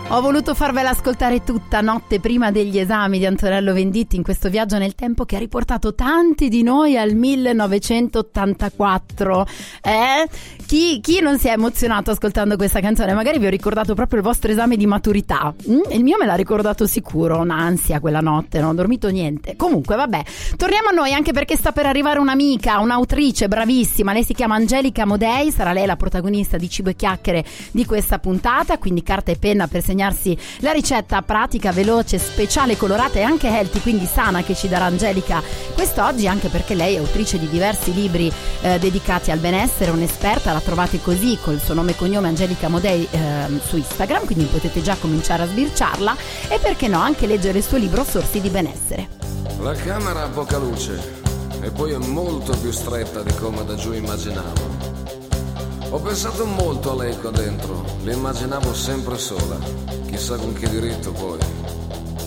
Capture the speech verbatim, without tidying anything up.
Ho voluto farvela ascoltare tutta notte prima degli esami di Antonello Venditti in questo viaggio nel tempo che ha riportato tanti di noi al millenovecentottantaquattro. Eh? Chi, chi non si è emozionato ascoltando questa canzone? Magari vi ho ricordato proprio il vostro esame di maturità. Mm? Il mio me l'ha ricordato sicuro, un'ansia quella notte, non ho dormito niente. Comunque vabbè, torniamo a noi, anche perché sta per arrivare un'amica, un'autrice bravissima. Lei si chiama Angelica Modei, sarà lei la protagonista di Cibo e Chiacchiere di questa puntata, quindi carta e penna per segnare la ricetta pratica, veloce, speciale, colorata e anche healthy, quindi sana, che ci darà Angelica quest'oggi, anche perché lei è autrice di diversi libri eh, dedicati al benessere, un'esperta, la trovate così col suo nome e cognome Angelica Modei eh, su Instagram, quindi potete già cominciare a sbirciarla e perché no anche leggere il suo libro Sorsi di benessere. La camera ha poca luce e poi è molto più stretta di come da giù immaginavo. Ho pensato molto a lei qua dentro, le immaginavo sempre sola, chissà con che diritto poi.